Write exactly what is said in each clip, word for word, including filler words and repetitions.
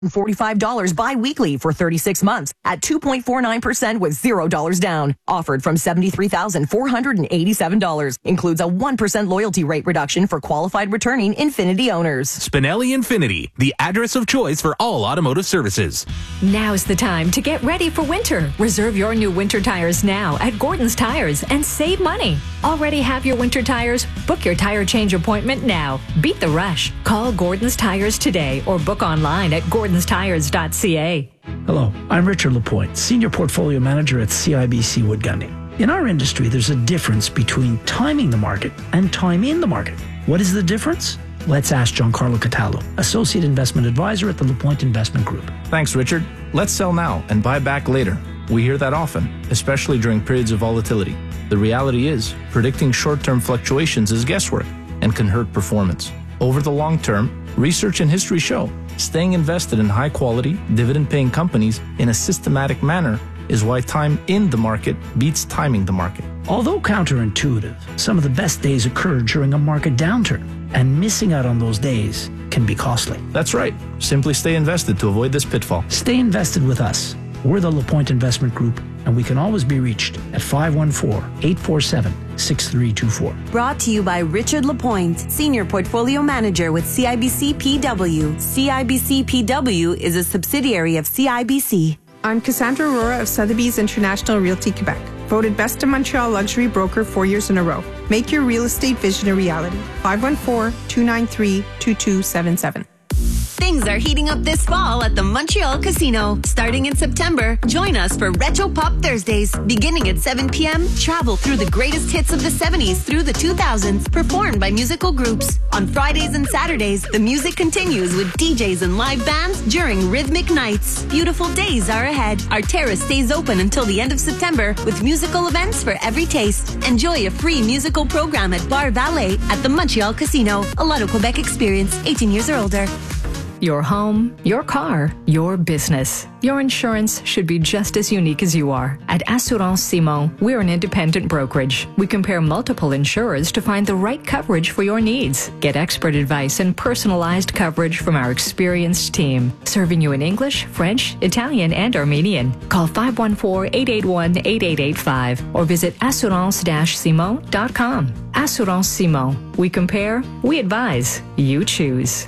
forty-five dollars bi-weekly for thirty-six months at two point four nine percent with zero dollars down. Offered from seventy-three thousand four hundred eighty-seven dollars. Includes a one percent loyalty rate reduction for qualified returning Infinity owners. Spinelli Infinity, the address of choice for all automotive services. Now's the time to get ready for winter. Reserve your new winter tires now at Gordon's Tires and save money. Already have your winter tires? Book your tire change appointment now. Beat the rush. Call Gordon's Tires today or book online at gordons tires dot c a. Hello, I'm Richard Lapointe, Senior Portfolio Manager at C I B C Wood Gundy. In our industry, there's a difference between timing the market and time in the market. What is the difference? Let's ask Giancarlo Cataldo, Associate Investment Advisor at the Lapointe Investment Group. Thanks, Richard. Let's sell now and buy back later. We hear that often, especially during periods of volatility. The reality is, predicting short-term fluctuations is guesswork and can hurt performance. Over the long term, research and history show staying invested in high-quality, dividend-paying companies in a systematic manner is why time in the market beats timing the market. Although counterintuitive, some of the best days occur during a market downturn, and missing out on those days can be costly. That's right. Simply stay invested to avoid this pitfall. Stay invested with us. We're the Lapointe Investment Group, and we can always be reached at five one four, eight four seven, six three two four. Brought to you by Richard Lapointe, Senior Portfolio Manager with C I B C P W. C I B C P W is a subsidiary of C I B C. I'm Cassandra Aurora of Sotheby's International Realty Quebec. Voted Best in Montreal Luxury Broker four years in a row. Make your real estate vision a reality. five one four, two nine three, two two seven seven. Things are heating up this fall at the Montreal Casino. Starting in September, join us for Retro Pop Thursdays. Beginning at seven p.m., travel through the greatest hits of the seventies through the two thousands, performed by musical groups. On Fridays and Saturdays, the music continues with D Js and live bands during rhythmic nights. Beautiful days are ahead. Our terrace stays open until the end of September with musical events for every taste. Enjoy a free musical program at Bar Valet at the Montreal Casino. A Lotto Quebec experience, eighteen years or older. Your home, your car, your business. Your insurance should be just as unique as you are. At Assurance Simon, we're an independent brokerage. We compare multiple insurers to find the right coverage for your needs. Get expert advice and personalized coverage from our experienced team, serving you in English, French, Italian, and Armenian. Call five one four, eight eight one, eight eight eight five or visit assurance dash simon dot com. Assurance Simon. We compare, we advise, you choose.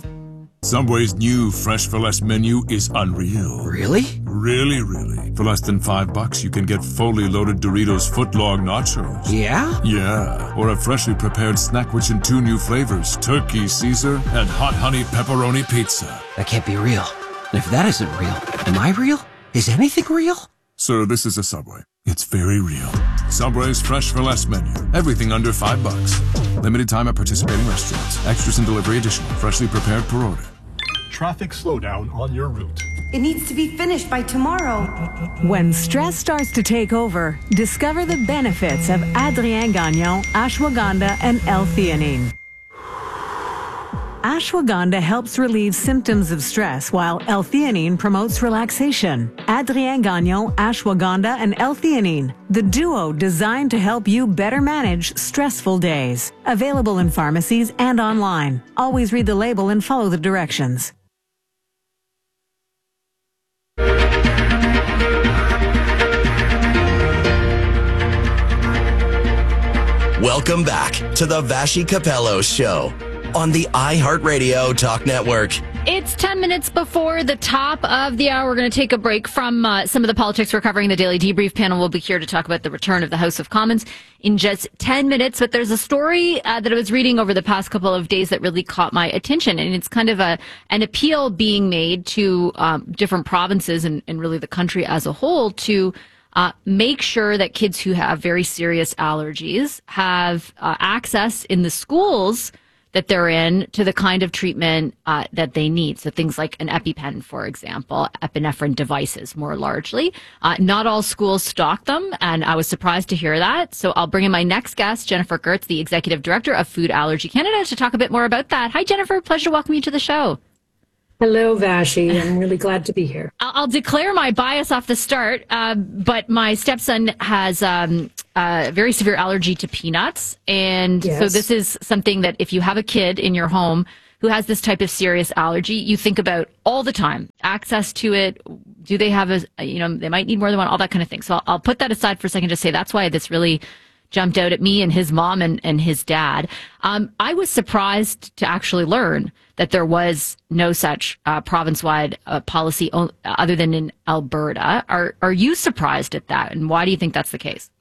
Subway's new Fresh for Less menu is unreal. Really? Really, really. For less than five bucks, you can get fully loaded Doritos footlong nachos. Yeah? Yeah. Or a freshly prepared snack which in two new flavors, turkey Caesar and hot honey pepperoni pizza. That can't be real. And if that isn't real, am I real? Is anything real? Sir, this is a Subway. It's very real. Subway's Fresh for Less menu. Everything under five bucks. Limited time at participating restaurants. Extras and delivery additional. Freshly prepared per order. Traffic slowdown on your route. It needs to be finished by tomorrow. When stress starts to take over, discover the benefits of Adrien Gagnon, ashwagandha, and L-theanine. Ashwagandha helps relieve symptoms of stress, while L-theanine promotes relaxation. Adrien Gagnon, ashwagandha, and L-theanine, the duo designed to help you better manage stressful days. Available in pharmacies and online. Always read the label and follow the directions. Welcome back to the Vassy Capello Show on the iHeartRadio Talk Network. It's ten minutes before the top of the hour. We're going to take a break from uh, some of the politics we're covering. The Daily Debrief panel will be here to talk about the return of the House of Commons in just ten minutes. But there's a story uh, that I was reading over the past couple of days that really caught my attention. And it's kind of a an appeal being made to um, different provinces and, and really the country as a whole to uh, make sure that kids who have very serious allergies have uh, access in the schools that they're in to the kind of treatment uh, that they need. So things like an EpiPen, for example, epinephrine devices more largely. Uh, not all schools stock them, and I was surprised to hear that. So I'll bring in my next guest, Jennifer Gertz, the Executive Director of Food Allergy Canada, to talk a bit more about that. Hi, Jennifer. Pleasure to welcome you to the show. Hello, Vassy. I'm really glad to be here. I'll declare my bias off the start, uh, but my stepson has um, a very severe allergy to peanuts. And yes. so this is something that if you have a kid in your home who has this type of serious allergy, you think about all the time, access to it. Do they have a, you know, they might need more than one, all that kind of thing. So I'll, I'll put that aside for a second to say that's why this really jumped out at me and his mom and, and his dad. Um, I was surprised to actually learn that there was no such uh, province-wide uh, policy o- other than in Alberta. Are are you surprised at that? And why do you think that's the case?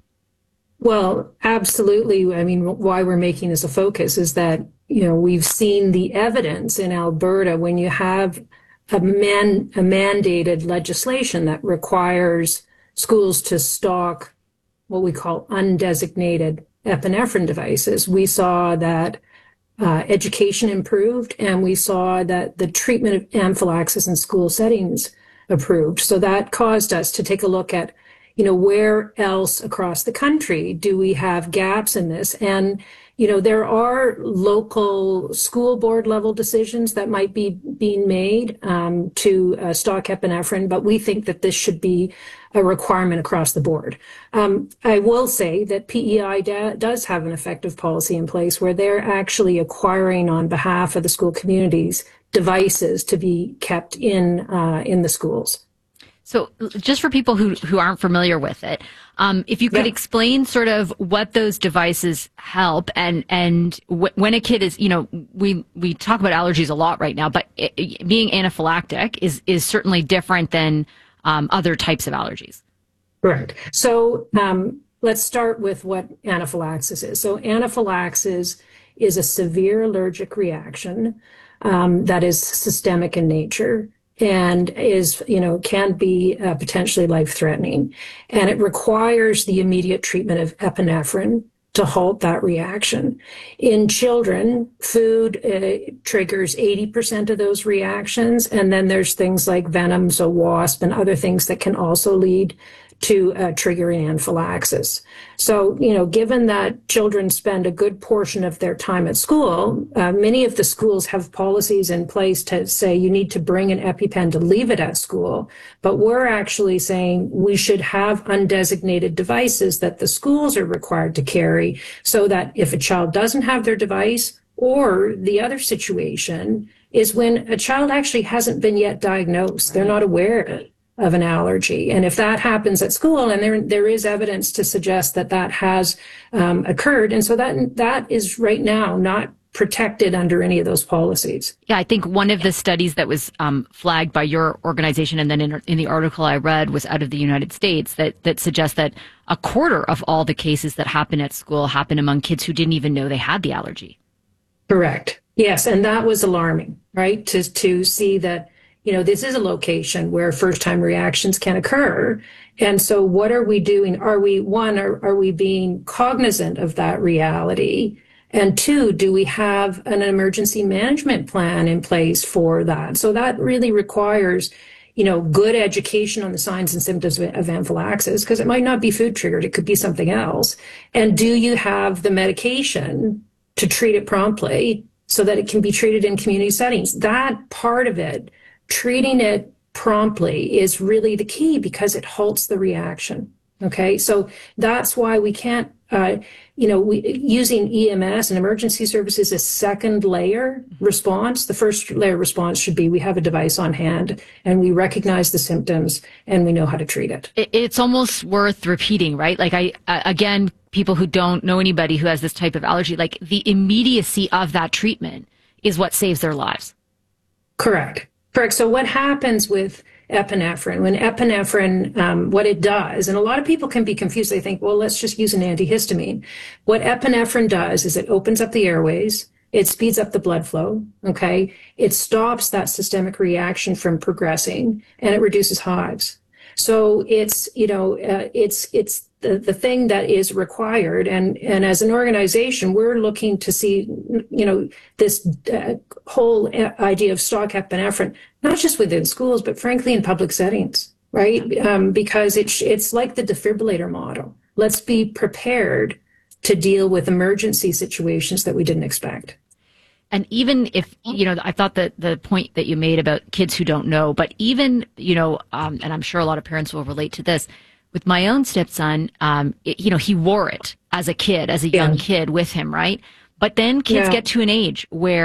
Well, absolutely. I mean, why we're making this a focus is that, you know, we've seen the evidence in Alberta when you have a, man, a mandated legislation that requires schools to stock what we call undesignated epinephrine devices. We saw that uh, education improved, and we saw that the treatment of anaphylaxis in school settings improved. So that caused us to take a look at, you know, where else across the country do we have gaps in this? And, you know, there are local school board level decisions that might be being made um, to uh, stock epinephrine, but we think that this should be a requirement across the board. Um, I will say that P E I da- does have an effective policy in place where they're actually acquiring on behalf of the school communities devices to be kept in uh, in the schools. So just for people who, who aren't familiar with it, um, if you could yeah. explain sort of what those devices help and, and w- when a kid is, you know, we, we talk about allergies a lot right now, but it, it, being anaphylactic is, is certainly different than um, other types of allergies. Right. So um, let's start with what anaphylaxis is. So anaphylaxis is a severe allergic reaction um, that is systemic in nature and is, you know, can be uh, potentially life-threatening. And it requires the immediate treatment of epinephrine to halt that reaction. In children, food uh, triggers eighty percent of those reactions. And then there's things like venom, so wasp, and other things that can also lead to uh, triggering anaphylaxis. So, you know, given that children spend a good portion of their time at school, uh, many of the schools have policies in place to say you need to bring an EpiPen to leave it at school. But we're actually saying we should have undesignated devices that the schools are required to carry so that if a child doesn't have their device, or the other situation is when a child actually hasn't been yet diagnosed, they're not aware of an allergy. And if that happens at school, and there there is evidence to suggest that that has um, occurred, and so that that is right now not protected under any of those policies. Yeah, I think one of the studies that was um, flagged by your organization, and then in, in the article I read, was out of the United States that that suggests that a quarter of all the cases that happen at school happen among kids who didn't even know they had the allergy. Correct. Yes, and that was alarming, right? To to see that, you know, this is a location where first-time reactions can occur. And so what are we doing? Are we, one, are, are we being cognizant of that reality? And two, do we have an emergency management plan in place for that? So that really requires, you know, good education on the signs and symptoms of, of anaphylaxis, because it might not be food triggered. It could be something else. And do you have the medication to treat it promptly so that it can be treated in community settings? That part of it, treating it promptly, is really the key because it halts the reaction. Okay, so that's why we can't, uh, you know, we, using E M S and emergency services as second layer response. The first layer response should be we have a device on hand and we recognize the symptoms and we know how to treat it. It's almost worth repeating, right? Like I, uh, again, people who don't know anybody who has this type of allergy, like the immediacy of that treatment is what saves their lives. Correct. Correct. So what happens with epinephrine? When epinephrine, um, what it does, and a lot of people can be confused. They think, well, let's just use an antihistamine. What epinephrine does is it opens up the airways. It speeds up the blood flow. Okay. It stops that systemic reaction from progressing, and it reduces hives. So it's, you know, uh, it's, it's the, the thing that is required. And, and as an organization, we're looking to see, you know, this uh, whole idea of stock epinephrine, not just within schools, but frankly in public settings, right? Um, because it's, it's like the defibrillator model. Let's be prepared to deal with emergency situations that we didn't expect. And even if, you know, I thought that the point that you made about kids who don't know, but even, you know, um, and I'm sure a lot of parents will relate to this, with my own stepson, um, it, you know, he wore it as a kid, as a young yeah. kid with him, right? But then kids yeah. get to an age where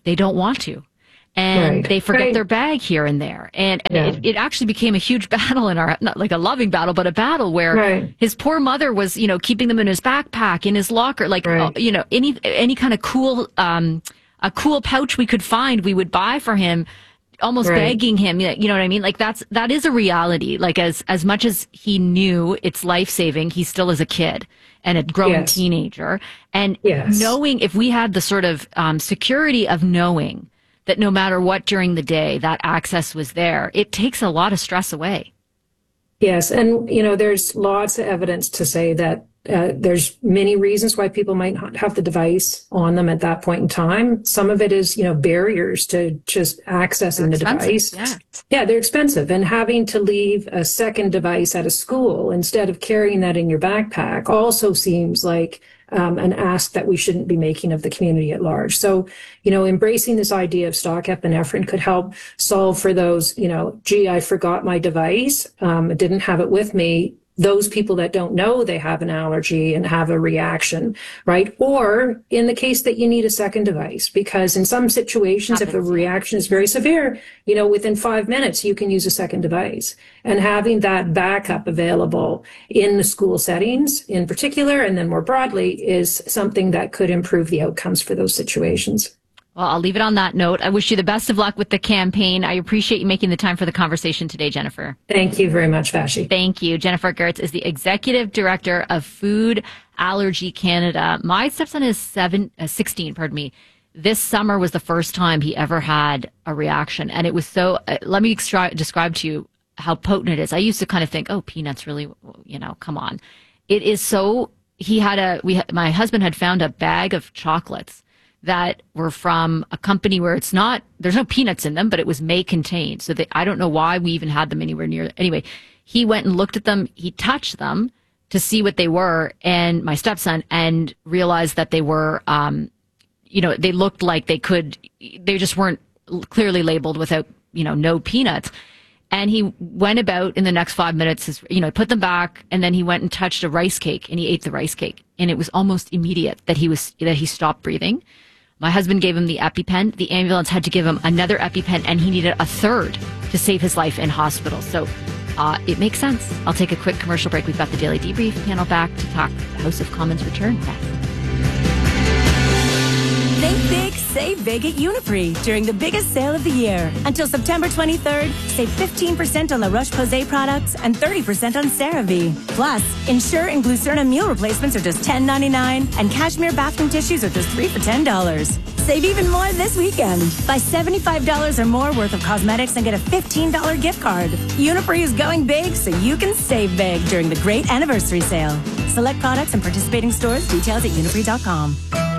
they don't want to. And Right. they forget Right. their bag here and there. And, and Yeah. it, it actually became a huge battle in our, not like a loving battle, but a battle where Right. his poor mother was, you know, keeping them in his backpack, in his locker, like, Right. uh, you know, any, any kind of cool, um, a cool pouch we could find, we would buy for him, almost Right. begging him. You know what I mean? Like that's, that is a reality. Like as, as much as he knew it's life saving, he still is a kid and a growing Yes. teenager. And Yes. knowing if we had the sort of, um, security of knowing that no matter what during the day, that access was there, it takes a lot of stress away. Yes, and you know, there's lots of evidence to say that uh, there's many reasons why people might not have the device on them at that point in time. Some of it is, you know, barriers to just accessing the device. Yeah. Yeah, they're expensive, and having to leave a second device at a school instead of carrying that in your backpack also seems like um, an ask that we shouldn't be making of the community at large. So, you know, embracing this idea of stock epinephrine could help solve for those, you know, gee, I forgot my device, um, I didn't have it with me. Those people that don't know they have an allergy and have a reaction, right? Or in the case that you need a second device, because in some situations, if a reaction is very severe, you know, within five minutes, you can use a second device. And having that backup available in the school settings in particular, and then more broadly, is something that could improve the outcomes for those situations. Well, I'll leave it on that note. I wish you the best of luck with the campaign. I appreciate you making the time for the conversation today, Jennifer. Thank you very much, Vashi. Thank you. Jennifer Gertz is the Executive Director of Food Allergy Canada. My stepson is seven, uh, sixteen, pardon me. This summer was the first time he ever had a reaction. And it was so, uh, let me extra- describe to you how potent it is. I used to kind of think, oh, peanuts really, you know, come on. It is so, he had a, we, my husband had found a bag of chocolates that were from a company where it's not, there's no peanuts in them, but it was may contained. So they, I don't know why we even had them anywhere near. Anyway, he went and looked at them. He touched them to see what they were, and my stepson, and realized that they were, um, you know, they looked like they could, they just weren't clearly labeled without, you know, no peanuts. And he went about in the next five minutes, his, you know, put them back, and then he went and touched a rice cake, and he ate the rice cake. And it was almost immediate that he was, that he stopped breathing. My husband gave him the EpiPen. The ambulance had to give him another EpiPen, and he needed a third to save his life in hospital. So uh, it makes sense. I'll take a quick commercial break. We've got the Daily Debrief panel back to talk the House of Commons return. Beth. Think big, save big at Uniprix during the biggest sale of the year. Until September twenty-third, save fifteen percent on La Roche-Posay products and thirty percent on CeraVe. Plus, Ensure and Glucerna meal replacements are just ten ninety-nine, and Cashmere bathroom tissues are just three for ten dollars. Save even more this weekend. Buy seventy-five dollars or more worth of cosmetics and get a fifteen dollars gift card. Uniprix is going big so you can save big during the great anniversary sale. Select products and participating stores. Details at uniprix dot com.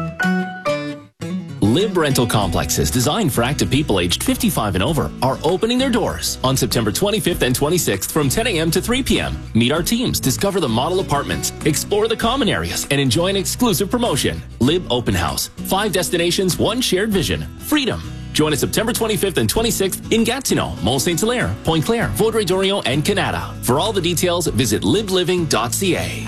Lib Rental Complexes, designed for active people aged fifty-five and over, are opening their doors on September twenty-fifth and twenty-sixth from ten a.m. to three p.m. Meet our teams, discover the model apartments, explore the common areas, and enjoy an exclusive promotion. Lib Open House. Five destinations, one shared vision. Freedom. Join us September twenty-fifth and twenty-sixth in Gatineau, Mont Saint Hilaire, Pointe Claire, Vaudreuil-Dorion, and Canada. For all the details, visit lib living dot c a.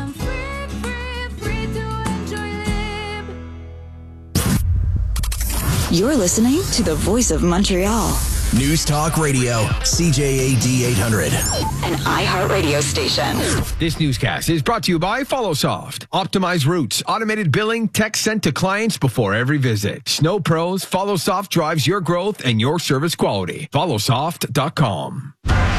You're listening to the Voice of Montreal. News Talk Radio, C J A D eight hundred. An iHeartRadio station. This newscast is brought to you by FollowSoft. Optimize routes, automated billing, text sent to clients before every visit. Snow Pros, FollowSoft drives your growth and your service quality. follow soft dot com.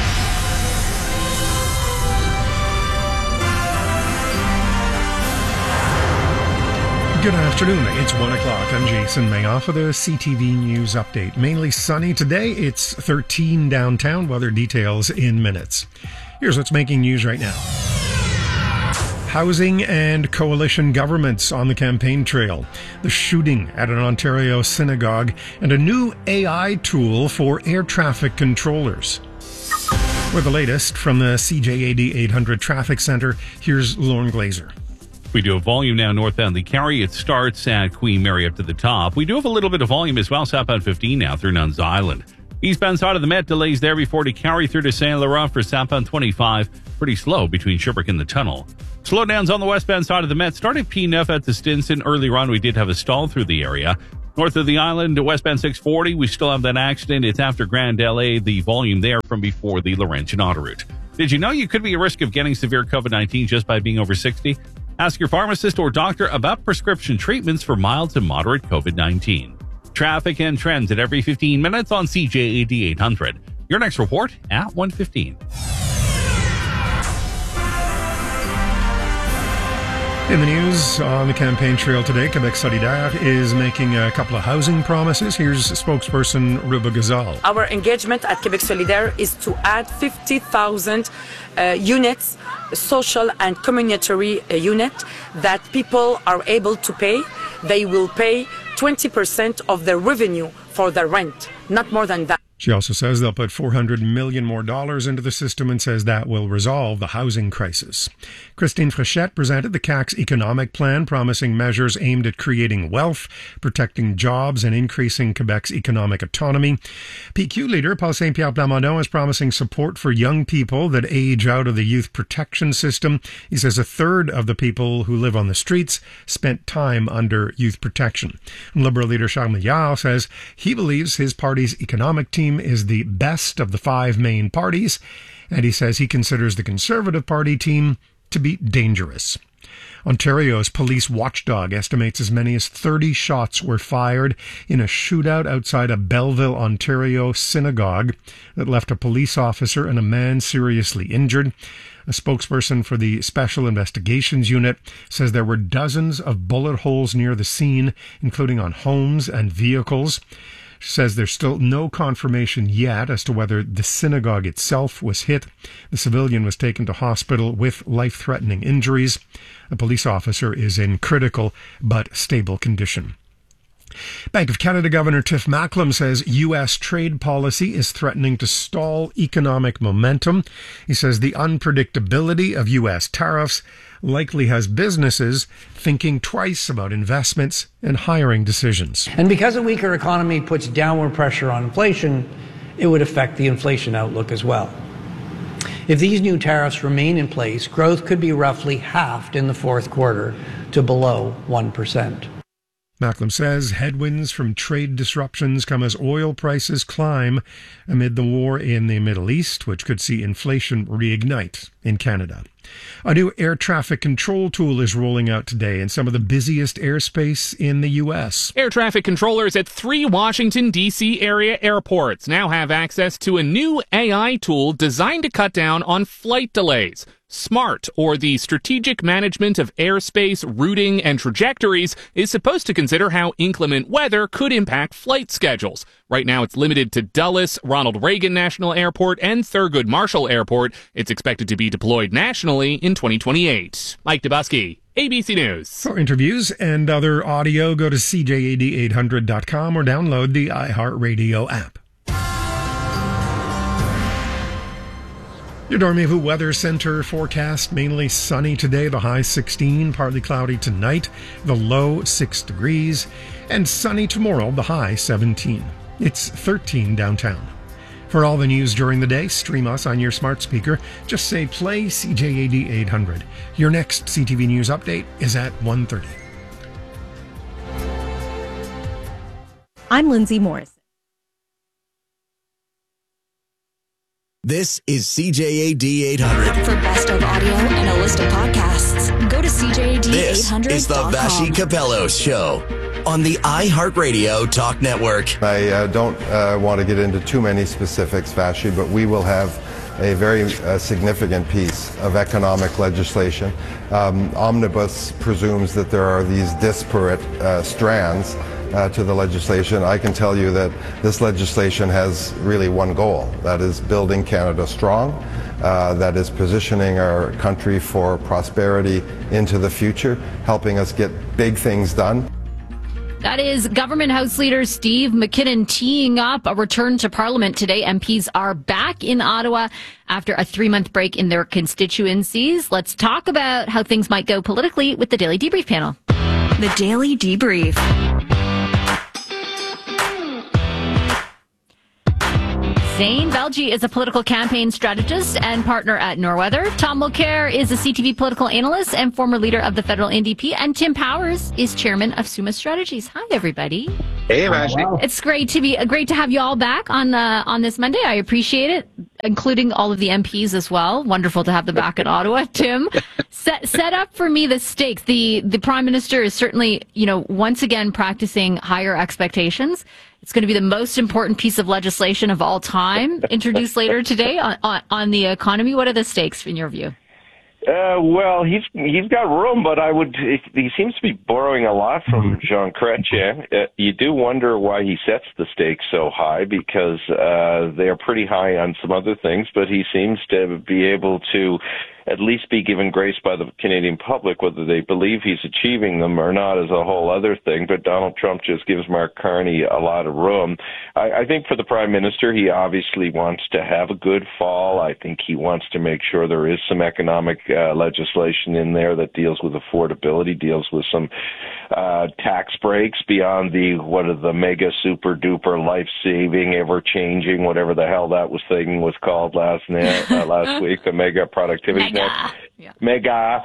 Good afternoon. It's one o'clock. I'm Jason Mayoff for the C T V News Update. Mainly sunny today. It's thirteen downtown. Weather details in minutes. Here's what's making news right now. Housing and coalition governments on the campaign trail. The shooting at an Ontario synagogue and a new A I tool for air traffic controllers. With the latest from the C J A D eight hundred Traffic Center, here's Lauren Glazer. We do have volume now northbound Lee Carry. It starts at Queen Mary up to the top. We do have a little bit of volume as well, southbound fifteen now through Nuns Island. Eastbound side of the Met, delays there before to carry through to Saint Laurent for southbound twenty-five. Pretty slow between Sherbrooke and the tunnel. Slowdowns on the westbound side of the Met. Start at P nine at the Stinson. Earlier on, we did have a stall through the area. North of the island, westbound six forty, we still have that accident. It's after Grand L A, the volume there from before the Laurentian autoroute. Did you know you could be at risk of getting severe COVID nineteen just by being over sixty? Ask your pharmacist or doctor about prescription treatments for mild to moderate COVID nineteen. Traffic and trends at every fifteen minutes on C J A D eight hundred. Your next report at one fifteen. In the news on the campaign trail today, Quebec Solidaire is making a couple of housing promises. Here's spokesperson Ruba Ghazal. Our engagement at Quebec Solidaire is to add fifty thousand uh, units, social and communitary uh, unit that people are able to pay. They will pay twenty percent of their revenue for the rent, not more than that. She also says they'll put four hundred million dollars more dollars into the system and says that will resolve the housing crisis. Christine Frechette presented the C A Q's economic plan, promising measures aimed at creating wealth, protecting jobs, and increasing Quebec's economic autonomy. P Q leader Paul Saint-Pierre Plamondon is promising support for young people that age out of the youth protection system. He says a third of the people who live on the streets spent time under youth protection. And Liberal leader Charles Milliard says he believes his party's economic team is the best of the five main parties, and he says he considers the Conservative Party team to be dangerous. Ontario's police watchdog estimates as many as thirty shots were fired in a shootout outside a Belleville, Ontario synagogue that left a police officer and a man seriously injured. A spokesperson for the Special Investigations Unit says there were dozens of bullet holes near the scene, including on homes and vehicles. Says there's still no confirmation yet as to whether the synagogue itself was hit. The civilian was taken to hospital with life-threatening injuries. A police officer is in critical but stable condition. Bank of Canada Governor Tiff Macklem says U S trade policy is threatening to stall economic momentum. He says the unpredictability of U S tariffs likely has businesses thinking twice about investments and hiring decisions. And because a weaker economy puts downward pressure on inflation, it would affect the inflation outlook as well. If these new tariffs remain in place, growth could be roughly halved in the fourth quarter to below one percent. Macklem says headwinds from trade disruptions come as oil prices climb amid the war in the Middle East, which could see inflation reignite in Canada. A new air traffic control tool is rolling out today in some of the busiest airspace in the U S. Air traffic controllers at three Washington, D C area airports now have access to a new A I tool designed to cut down on flight delays. SMART, or the Strategic Management of Airspace Routing and Trajectories, is supposed to consider how inclement weather could impact flight schedules. Right now, it's limited to Dulles, Ronald Reagan National Airport, and Thurgood Marshall Airport. It's expected to be deployed nationally in twenty twenty-eight. Mike Dubusky, A B C News. For interviews and other audio, go to C J A D eight hundred dot com or download the iHeartRadio app. Your Dormez-vous Weather Center forecast, mainly sunny today, the high sixteen, partly cloudy tonight, the low six degrees, and sunny tomorrow, the high seventeen. It's thirteen downtown. For all the news during the day, stream us on your smart speaker. Just say play C J A D eight hundred. Your next C T V News update is at one thirty. I'm Lindsay Morris. This is C J A D eight hundred. For best of audio and a list of podcasts, go to C J A D eight hundred dot com. This is the Vashi Capello Show on the iHeartRadio Talk Network. I uh, don't uh, want to get into too many specifics, Vashi, but we will have a very uh, significant piece of economic legislation. Um, Omnibus presumes that there are these disparate uh, strands Uh, to the legislation. I can tell you that this legislation has really one goal, that is building Canada strong, uh, that is positioning our country for prosperity into the future, helping us get big things done. That is Government House Leader Steve McKinnon teeing up a return to Parliament today. M Ps are back in Ottawa after a three-month break in their constituencies. Let's talk about how things might go politically with the Daily Debrief panel. The Daily Debrief. Zane Belgi is a political campaign strategist and partner at Norweather. Tom Mulcair is a C T V political analyst and former leader of the federal N D P. And Tim Powers is chairman of Summa Strategies. Hi, everybody. Hey, Ashley. It's great to be great to have you all back on uh, on this Monday. I appreciate it, including all of the M Ps as well. Wonderful to have them back in Ottawa. Tim, set set up for me the stakes. The the Prime Minister is certainly, you know, once again practicing higher expectations. It's going to be the most important piece of legislation of all time, introduced later today on, on, on the economy. What are the stakes in your view? Uh, well, he's he's got room, but I would. He seems to be borrowing a lot from Jean Chrétien. Uh, you do wonder why he sets the stakes so high, because uh, they are pretty high on some other things. But he seems to be able to at least be given grace by the Canadian public. Whether they believe he's achieving them or not is a whole other thing. But Donald Trump just gives Mark Carney a lot of room. I, I think for the Prime Minister, he obviously wants to have a good fall. I think he wants to make sure there is some economic uh, legislation in there that deals with affordability, deals with some uh, tax breaks beyond the, what are the mega super duper life saving, ever changing, whatever the hell that was thing was called last night, uh, last week, the mega productivity. Mega. Yeah. Mega.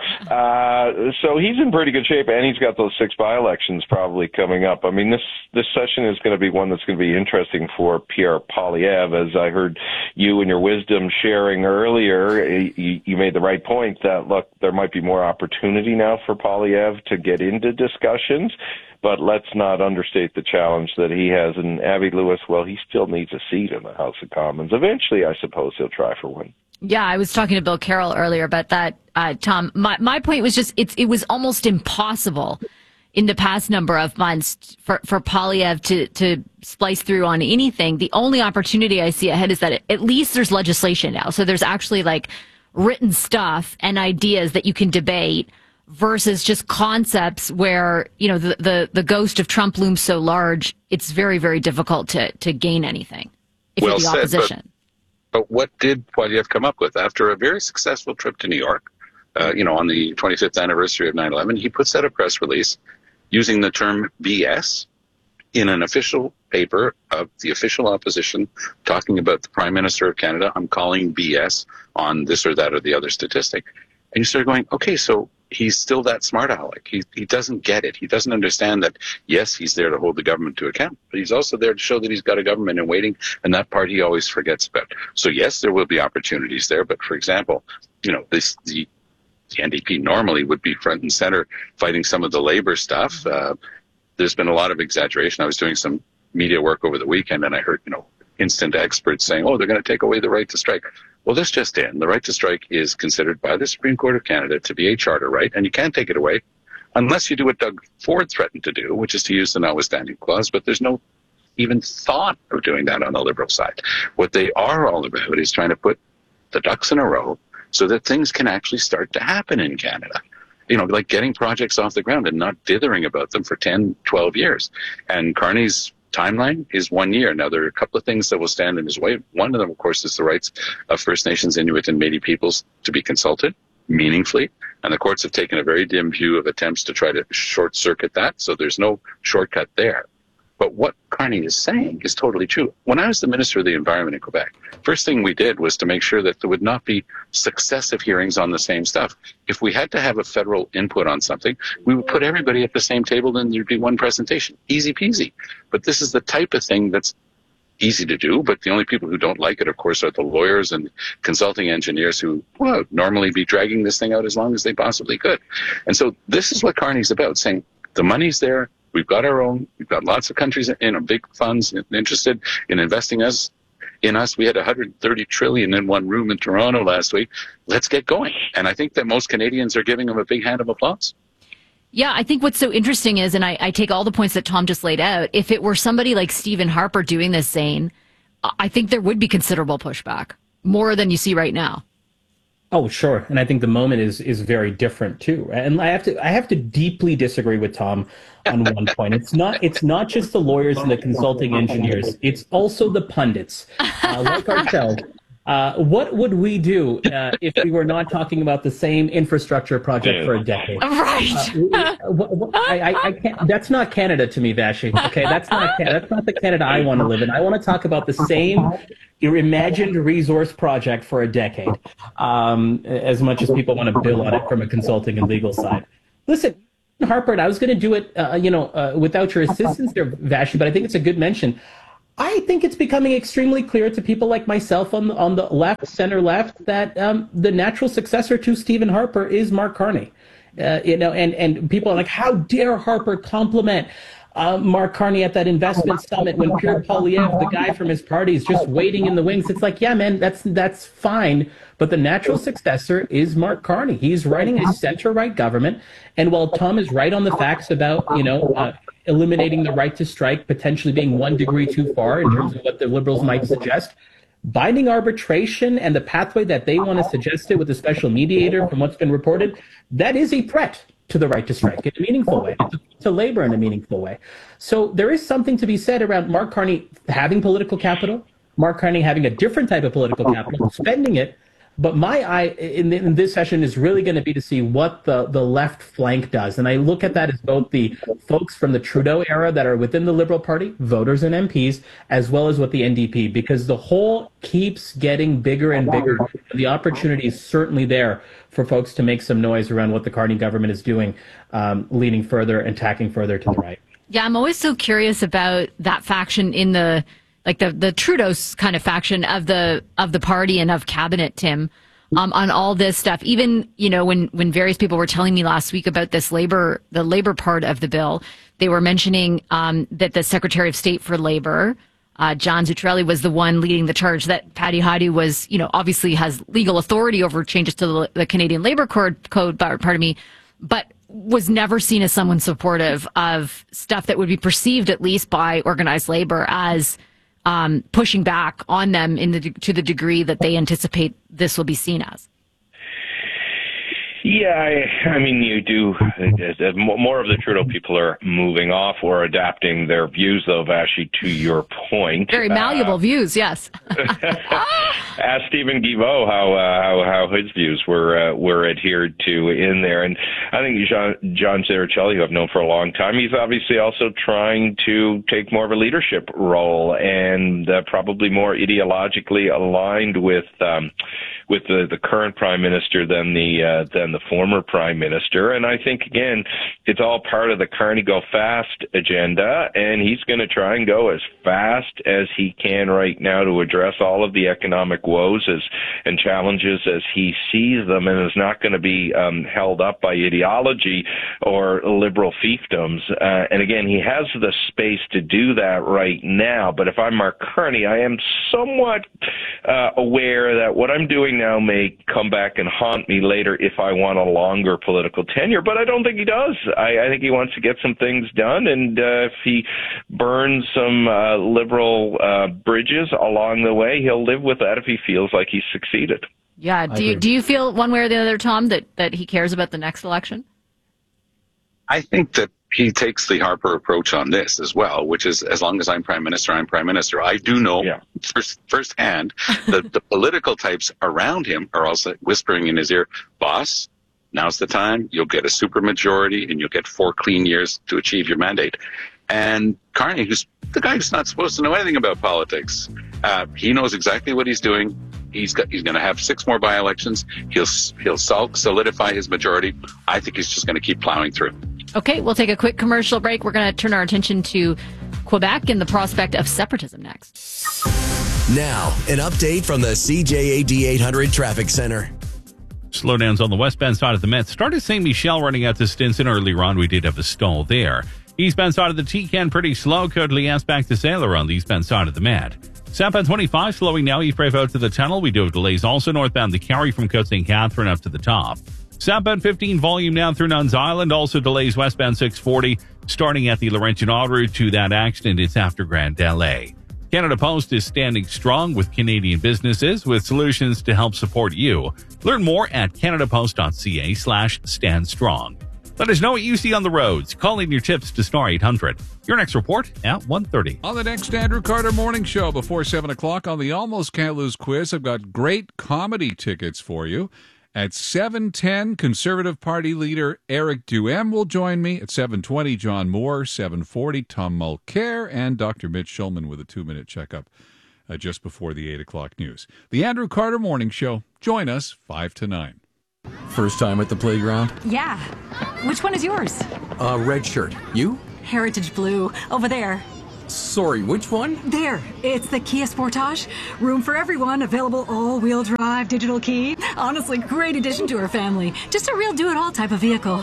Uh, so he's in pretty good shape, and he's got those six by-elections probably coming up. I mean, this this session is going to be one that's going to be interesting for Pierre Poilievre. As I heard you and your wisdom sharing earlier, you, you made the right point that, look, there might be more opportunity now for Poilievre to get into discussions, but let's not understate the challenge that he has. And Avi Lewis, well, he still needs a seat in the House of Commons. Eventually, I suppose he'll try for one. Yeah, I was talking to Bill Carroll earlier about that, uh, Tom. My my point was just it's it was almost impossible in the past number of months for for Poilievre to to splice through on anything. The only opportunity I see ahead is that at least there's legislation now, so there's actually like written stuff and ideas that you can debate versus just concepts where, you know, the the, the ghost of Trump looms so large, it's very very difficult to to gain anything if well you're the said, opposition. But- But what did Poilievre come up with? After a very successful trip to New York, uh, you know, on the twenty-fifth anniversary of nine eleven, he puts out a press release using the term B S in an official paper of the official opposition, talking about the Prime Minister of Canada. I'm calling B S on this or that or the other statistic. And you start going, okay, so he's still that smart aleck. He he doesn't get it. He doesn't understand that, yes, he's there to hold the government to account, but he's also there to show that he's got a government in waiting, and that part he always forgets about. So, yes, there will be opportunities there, but, for example, you know, this the, the N D P normally would be front and center fighting some of the labor stuff. Uh, there's been a lot of exaggeration. I was doing some media work over the weekend, and I heard, you know, instant experts saying, oh, they're going to take away the right to strike. Well, this just in. The right to strike is considered by the Supreme Court of Canada to be a charter right, and you can't take it away unless you do what Doug Ford threatened to do, which is to use the notwithstanding clause, but there's no even thought of doing that on the Liberal side. What they are all about is trying to put the ducks in a row so that things can actually start to happen in Canada. You know, like getting projects off the ground and not dithering about them for ten, twelve years. And Carney's timeline is one year. Now, there are a couple of things that will stand in his way. One of them, of course, is the rights of First Nations, Inuit, and Métis peoples to be consulted meaningfully. And the courts have taken a very dim view of attempts to try to short-circuit that, so there's no shortcut there. But what Carney is saying is totally true. When I was the Minister of the Environment in Quebec, first thing we did was to make sure that there would not be successive hearings on the same stuff. If we had to have a federal input on something, we would put everybody at the same table and there'd be one presentation. Easy peasy. But this is the type of thing that's easy to do, but the only people who don't like it, of course, are the lawyers and consulting engineers who well, normally be dragging this thing out as long as they possibly could. And so this is what Carney's about, saying the money's there. We've got our own. We've got lots of countries in, in big funds interested in investing us in us. We had one hundred thirty trillion dollars in one room in Toronto last week. Let's get going. And I think that most Canadians are giving them a big hand of applause. Yeah, I think what's so interesting is, and I, I take all the points that Tom just laid out, if it were somebody like Stephen Harper doing this, Zane, I think there would be considerable pushback, more than you see right now. Oh, sure. And I think the moment is is very different too. And I have to I have to deeply disagree with Tom on one point. It's not it's not just the lawyers and the consulting engineers. It's also the pundits uh, like ourselves Uh, what would we do uh, if we were not talking about the same infrastructure project for a decade? Right. Uh, w- w- I, I, I can't, that's not Canada to me, Vashi. Okay, that's not that's not the Canada I want to live in. I want to talk about the same imagined resource project for a decade, um, as much as people want to bill on it from a consulting and legal side. Listen, Harper, I was going to do it, uh, you know, uh, without your assistance there, Vashi, but I think it's a good mention. I think it's becoming extremely clear to people like myself on the, on the left, center left, that um, the natural successor to Stephen Harper is Mark Carney. Uh, you know, and, and people are like, how dare Harper compliment uh, Mark Carney at that investment summit when Pierre Poilievre, the guy from his party, is just waiting in the wings. It's like, yeah, man, that's that's fine. But the natural successor is Mark Carney. He's running a center-right government. And while Tom is right on the facts about, you know, uh, eliminating the right to strike potentially being one degree too far in terms of what the Liberals might suggest, binding arbitration and the pathway that they want to suggest it with a special mediator, from what's been reported, that is a threat to the right to strike in a meaningful way, to, to labor in a meaningful way. So there is something to be said around Mark Carney having political capital, Mark Carney having a different type of political capital, spending it. But my eye in, in this session is really going to be to see what the, the left flank does. And I look at that as both the folks from the Trudeau era that are within the Liberal Party, voters and M Ps, as well as with the N D P, because the hole keeps getting bigger and bigger. The opportunity is certainly there for folks to make some noise around what the Carney government is doing, um, leaning further and tacking further to the right. Yeah, I'm always so curious about that faction in the like the, the Trudeau's kind of faction of the of the party and of cabinet, Tim, um, on all this stuff. Even, you know, when, when various people were telling me last week about this labor, the labor part of the bill, they were mentioning um, that the Secretary of State for Labor, uh, John Zuccarelli, was the one leading the charge, that Patty Hajdu was, you know, obviously has legal authority over changes to the, the Canadian Labor Code, code, pardon me, but was never seen as someone supportive of stuff that would be perceived, at least by organized labor, as Um, pushing back on them in the, to the degree that they anticipate this will be seen as. Yeah, I, I mean, you do. Uh, more of the Trudeau people are moving off or adapting their views, though, Vashi, to your point. Very malleable uh, views, yes. Ask Stephen Guilbeault how, uh, how how his views were uh, were adhered to in there. And I think John, John Zaricelli, who I've known for a long time, he's obviously also trying to take more of a leadership role and uh, probably more ideologically aligned with um, with the, the current prime minister than the uh, than the former prime minister. And I think, again, it's all part of the Carney Go Fast agenda, and he's going to try and go as fast as he can right now to address all of the economic woes as, and challenges as he sees them, and is not going to be um, held up by ideology or liberal fiefdoms. Uh, and again, he has the space to do that right now. But if I'm Mark Carney, I am somewhat uh, aware that what I'm doing now may come back and haunt me later if I want a longer political tenure, but I don't think he does. I, I think he wants to get some things done, and uh, if he burns some uh, liberal uh, bridges along the way, he'll live with that if he feels like he's succeeded. Yeah. Do you, do you feel one way or the other, Tom, that, that he cares about the next election? I think that he takes the Harper approach on this as well, which is, as long as I'm prime minister, I'm prime minister. I do know yeah. first firsthand that the political types around him are also whispering in his ear, boss, now's the time. You'll get a supermajority and you'll get four clean years to achieve your mandate. And Carney, who's the guy who's not supposed to know anything about politics, uh, he knows exactly what he's doing. He's got, he's going to have six more by-elections. He'll he'll solidify his majority. I think he's just going to keep plowing through. Okay, we'll take a quick commercial break. We're going to turn our attention to Quebec and the prospect of separatism next. Now, an update from the C J A D eight hundred Traffic Center. Slowdowns on the westbound side of the Met. Started Saint Michel running out to Stinson earlier on. We did have a stall there. Eastbound side of the T-Can pretty slow. Côte-Liesse back to Sailor on the eastbound side of the Met. Southbound twenty-five slowing now. Yves out to the tunnel. We do have delays also northbound the Carry from Côte Saint Catherine up to the top. Southbound fifteen volume down through Nuns Island. Also delays westbound six forty starting at the Laurentian en route to that accident. It's after Grand Delay. Canada Post is standing strong with Canadian businesses with solutions to help support you. Learn more at canadapost.ca slash stand strong. Let us know what you see on the roads. Call in your tips to Star eight hundred. Your next report at one thirty. On the next Andrew Carter Morning Show before seven o'clock on the Almost Can't Lose quiz, I've got great comedy tickets for you. At seven ten, Conservative Party leader Eric Duhem will join me. At seven twenty, John Moore. seven forty, Tom Mulcair. And Doctor Mitch Shulman with a two-minute checkup uh, just before the eight o'clock news. The Andrew Carter Morning Show. Join us five to nine. First time at the playground? Yeah. Which one is yours? Uh, red shirt. You? Heritage Blue. Over there. Sorry, which one? There. It's the Kia Sportage. Room for everyone. Available all-wheel drive, digital key. Honestly, great addition to our family. Just a real do-it-all type of vehicle.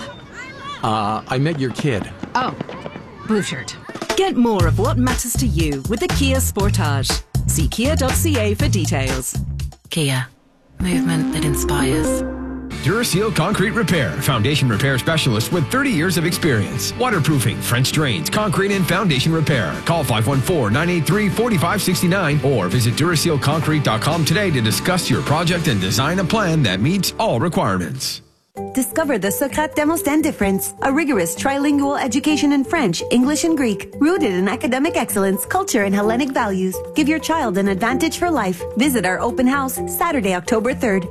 Uh, I met your kid. Oh. Blue shirt. Get more of what matters to you with the Kia Sportage. See kia dot c a for details. Kia. Movement that inspires. Duraseal Concrete Repair, foundation repair specialist with thirty years of experience. Waterproofing, French drains, concrete and foundation repair. Call five one four, nine eight three, four five six nine or visit Duraseal Concrete dot com today to discuss your project and design a plan that meets all requirements. Discover the Socrate Demosthène difference, a rigorous trilingual education in French, English, and Greek, rooted in academic excellence, culture, and Hellenic values. Give your child an advantage for life. Visit our open house Saturday, October third,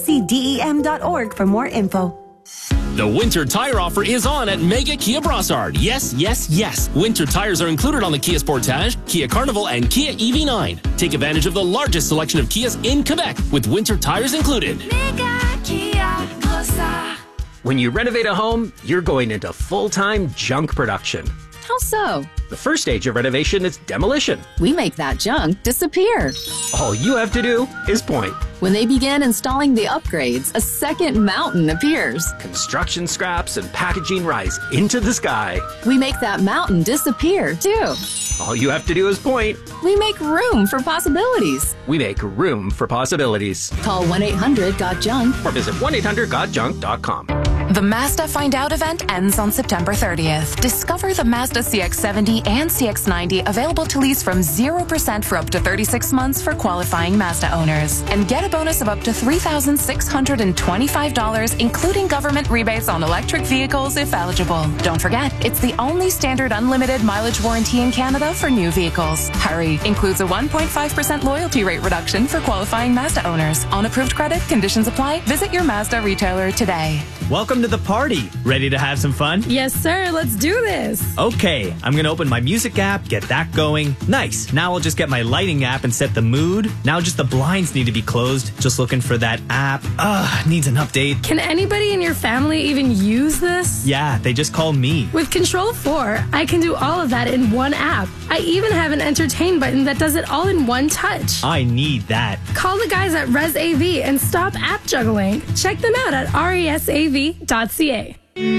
socdem dot org for more info. The winter tire offer is on at Mega Kia Brossard. Yes, yes, yes. Winter tires are included on the Kia Sportage, Kia Carnival, and Kia E V nine. Take advantage of the largest selection of Kias in Quebec with winter tires included. Mega Kia Brossard. When you renovate a home, you're going into full-time junk production. How so? The first stage of renovation is demolition. We make that junk disappear. All you have to do is point. When they begin installing the upgrades, a second mountain appears. Construction scraps and packaging rise into the sky. We make that mountain disappear, too. All you have to do is point. We make room for possibilities. We make room for possibilities. Call one eight hundred got junk or visit one eight hundred got junk dot com. The Mazda Find Out event ends on September thirtieth. Discover the Mazda C X seventy and C X ninety available to lease from zero percent for up to thirty-six months for qualifying Mazda owners. And get a bonus of up to three thousand six hundred twenty-five dollars, including government rebates on electric vehicles if eligible. Don't forget, it's the only standard unlimited mileage warranty in Canada for new vehicles. Hurry! Includes a one point five percent loyalty rate reduction for qualifying Mazda owners. On approved credit, conditions apply. Visit your Mazda retailer today. Welcome to the party. Ready to have some fun? Yes, sir. Let's do this. Okay, I'm going to open my music app, get that going. Nice. Now I'll just get my lighting app and set the mood. Now just the blinds need to be closed. Just looking for that app. Ugh, needs an update. Can anybody in your family even use this? Yeah, they just call me. With Control four, I can do all of that in one app. I even have an entertain button that does it all in one touch. I need that. Call the guys at ResAV and stop app juggling. Check them out at resav dot c a.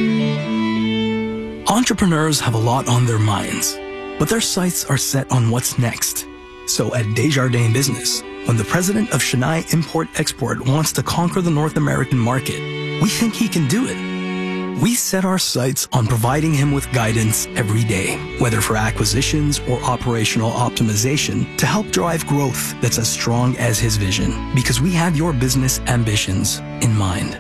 Entrepreneurs have a lot on their minds, but their sights are set on what's next. So at Desjardins Business, when the president of Chennai Import-Export wants to conquer the North American market, we think he can do it. We set our sights on providing him with guidance every day, whether for acquisitions or operational optimization, to help drive growth that's as strong as his vision, because we have your business ambitions in mind.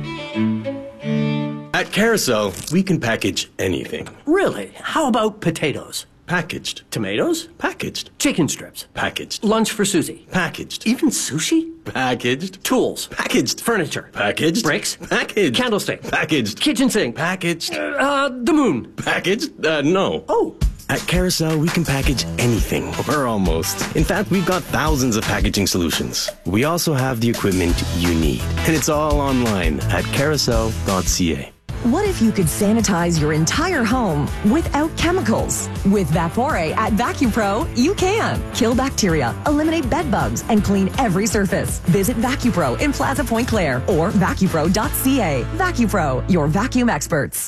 At Carousel, we can package anything. Really? How about potatoes? Packaged. Tomatoes? Packaged. Chicken strips? Packaged. Lunch for Susie? Packaged. Even sushi? Packaged. Tools? Packaged. Furniture? Packaged. Bricks? Packaged. Candlestick? Packaged. Kitchen sink? Packaged. Uh, uh, the moon? Packaged? Uh, no. Oh. At Carousel, we can package anything, or almost. In fact, we've got thousands of packaging solutions. We also have the equipment you need, and it's all online at carousel dot c a. What if you could sanitize your entire home without chemicals? With Vapore at Vacuum Pro, you can. Kill bacteria, eliminate bed bugs, and clean every surface. Visit Vacuum Pro in Plaza Point Claire or vacuum pro dot c a. Vacuum Pro, your vacuum experts.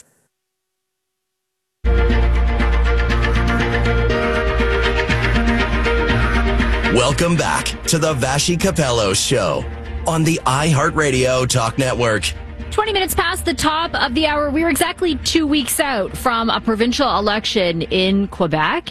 Welcome back to the Vashi Capello Show on the iHeartRadio Talk Network. twenty minutes past the top of the hour. We're exactly two weeks out from a provincial election in Quebec.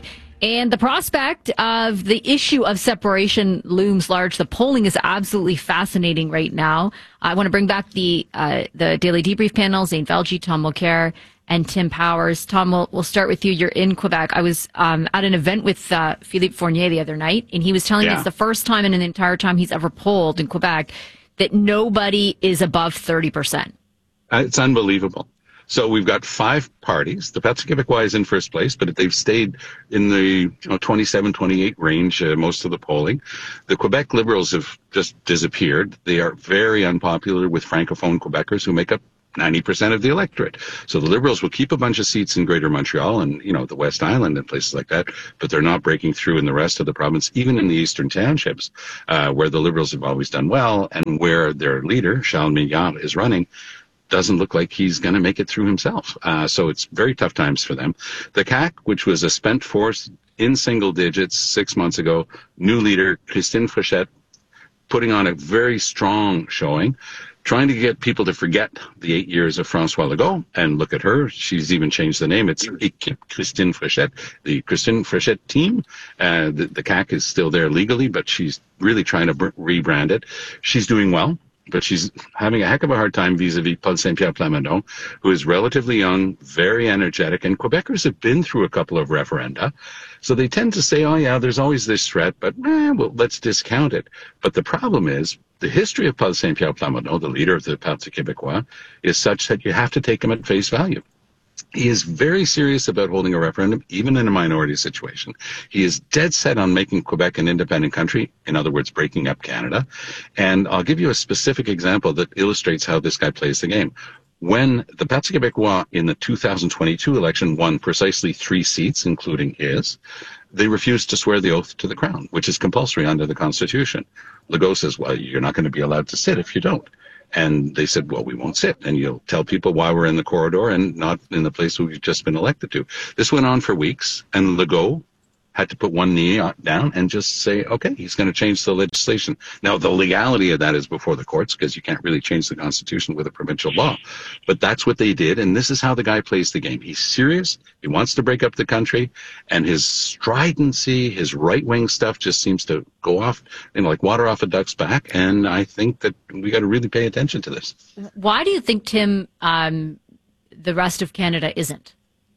And the prospect of the issue of separation looms large. The polling is absolutely fascinating right now. I want to bring back the uh, the Daily Debrief panel, Zane Velji, Tom Mulcair, and Tim Powers. Tom, we'll, we'll start with you. You're in Quebec. I was um, at an event with uh, Philippe Fournier the other night, and he was telling yeah. me it's the first time in an entire time he's ever polled in Quebec that nobody is above thirty percent. Uh, it's unbelievable. So we've got five parties. The Parti Québécois is in first place, but they've stayed in the you know, twenty-seven, twenty-eight range uh, most of the polling. The Quebec Liberals have just disappeared. They are very unpopular with Francophone Quebecers who make up ninety percent of the electorate. So the Liberals will keep a bunch of seats in Greater Montreal and, you know, the West Island and places like that, but they're not breaking through in the rest of the province, even in the eastern townships, uh, where the Liberals have always done well and where their leader, Charles Milliard, is running. Doesn't look like he's going to make it through himself. Uh, so it's very tough times for them. The C A Q, which was a spent force in single digits six months ago, new leader, Christine Fréchette, putting on a very strong showing, trying to get people to forget the eight years of François Legault. And look at her. She's even changed the name. It's Équipe Christine Fréchette, the Christine Fréchette team. Uh, the, the C A Q is still there legally, but she's really trying to br- rebrand it. She's doing well, but she's having a heck of a hard time vis-a-vis Paul Saint-Pierre Plamondon, who is relatively young, very energetic, and Quebecers have been through a couple of referenda. So they tend to say, oh yeah, there's always this threat, but eh, well, let's discount it. But the problem is, the history of Paul Saint-Pierre Plamondon, the leader of the Parti Québécois, is such that you have to take him at face value. He is very serious about holding a referendum, even in a minority situation. He is dead set on making Quebec an independent country, in other words, breaking up Canada. And I'll give you a specific example that illustrates how this guy plays the game. When the Parti Québécois in the two thousand twenty-two election won precisely three seats, including his, they refused to swear the oath to the crown, which is compulsory under the Constitution. Legault says, well, you're not going to be allowed to sit if you don't. And they said, well, we won't sit. And you'll tell people why we're in the corridor and not in the place we've just been elected to. This went on for weeks, and Legault had to put one knee down and just say, okay, he's going to change the legislation. Now, the legality of that is before the courts, because you can't really change the Constitution with a provincial law. But that's what they did, and this is how the guy plays the game. He's serious. He wants to break up the country, and his stridency, his right-wing stuff just seems to go off, you know, like water off a duck's back, and I think that we got to really pay attention to this. Why do you think, Tim, um, the rest of Canada isn't?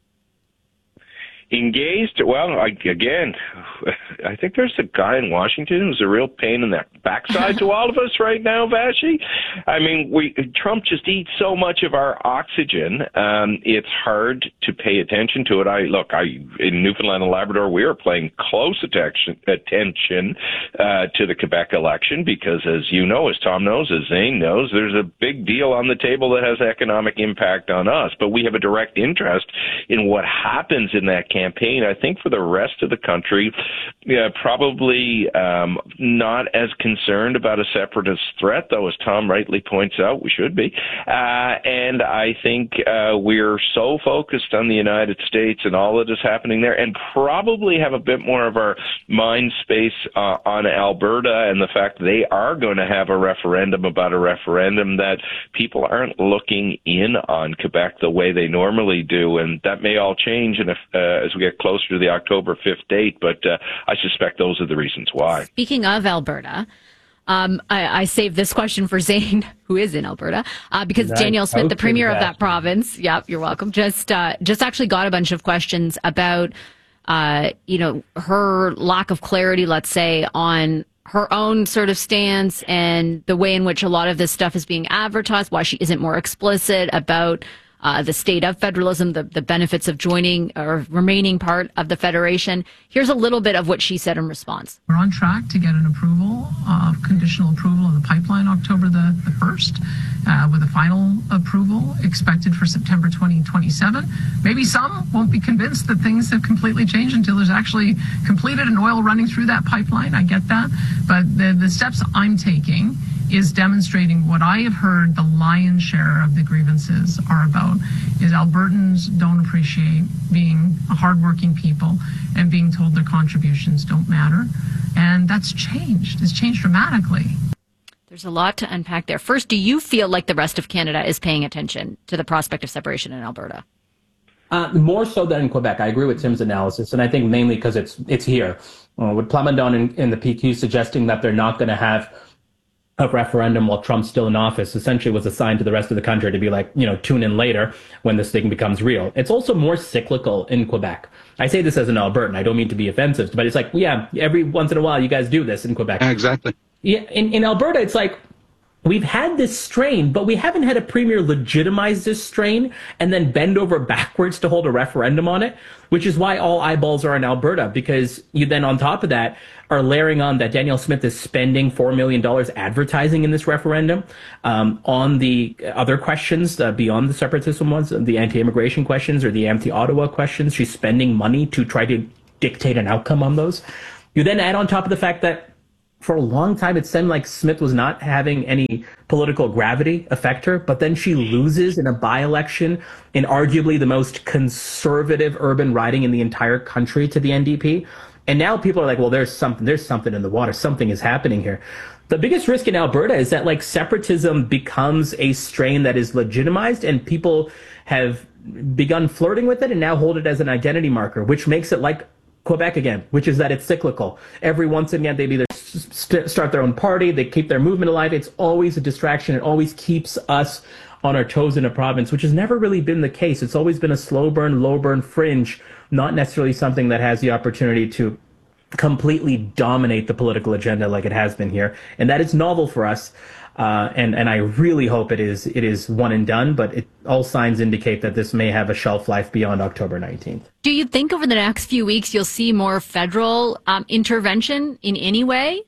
Engaged? Well, I, again, I think there's a guy in Washington who's a real pain in the backside to all of us right now, Vashi. I mean, we Trump just eats so much of our oxygen. Um, it's hard to pay attention to it. I look, I in Newfoundland and Labrador, we are paying close attention attention uh, to the Quebec election because, as you know, as Tom knows, as Zane knows, there's a big deal on the table that has economic impact on us. But we have a direct interest in what happens in that campaign. I think for the rest of the country, yeah, probably um, not as concerned about a separatist threat, though, as Tom rightly points out, we should be. Uh, and I think uh, we're so focused on the United States and all that is happening there, and probably have a bit more of our mind space uh, on Alberta and the fact they are going to have a referendum about a referendum, that people aren't looking in on Quebec the way they normally do. And that may all change in a, uh, as we get closer to the October fifth date, but uh, I suspect those are the reasons why. Speaking of Alberta, um, I, I saved this question for Zane, who is in Alberta, uh, because nice. Danielle Smith, the premier of that province, yep, you're welcome, just uh, just actually got a bunch of questions about, uh, you know, her lack of clarity, let's say, on her own sort of stance and the way in which a lot of this stuff is being advertised, why she isn't more explicit about Uh, the state of federalism, the, the benefits of joining or remaining part of the federation. Here's a little bit of what she said in response. We're on track to get an approval, uh, conditional approval of the pipeline October the, the first, uh, with a final approval expected for September twenty twenty-seven. Maybe some won't be convinced that things have completely changed until there's actually completed and oil running through that pipeline. I get that. But the, the steps I'm taking is demonstrating what I have heard the lion's share of the grievances are about, is Albertans don't appreciate being hardworking people and being told their contributions don't matter. And that's changed. It's changed dramatically. There's a lot to unpack there. First, do you feel like the rest of Canada is paying attention to the prospect of separation in Alberta? Uh, more so than in Quebec. I agree with Tim's analysis, and I think mainly because it's it's here. Uh, with Plamondon in, in the P Q suggesting that they're not going to have a referendum while Trump's still in office, essentially was a sign to the rest of the country to be like, you know, tune in later when this thing becomes real. It's also more cyclical in Quebec. I say this as an Albertan. I don't mean to be offensive, but it's like, yeah, every once in a while you guys do this in Quebec. Exactly. Yeah, in, in Alberta, it's like, we've had this strain, but we haven't had a premier legitimize this strain and then bend over backwards to hold a referendum on it, which is why all eyeballs are in Alberta, because you then on top of that are layering on that Danielle Smith is spending four million dollars advertising in this referendum um, on the other questions uh, beyond the separatism ones, the anti-immigration questions or the anti-Ottawa questions. She's spending money to try to dictate an outcome on those. You then add on top of the fact that for a long time, it seemed like Smith was not having any political gravity affect her, but then she loses in a by-election in arguably the most conservative urban riding in the entire country to the N D P. And now people are like, well, there's something, there's something in the water. Something is happening here. The biggest risk in Alberta is that like separatism becomes a strain that is legitimized and people have begun flirting with it and now hold it as an identity marker, which makes it like Quebec again, which is that it's cyclical. Every once again, they either st- start their own party, they keep their movement alive. It's always a distraction. It always keeps us on our toes in a province, which has never really been the case. It's always been a slow burn, low burn fringe, not necessarily something that has the opportunity to completely dominate the political agenda like it has been here. And that is novel for us. Uh, and, and I really hope it is it is one and done, but it, all signs indicate that this may have a shelf life beyond October nineteenth. Do you think over the next few weeks you'll see more federal um, intervention in any way?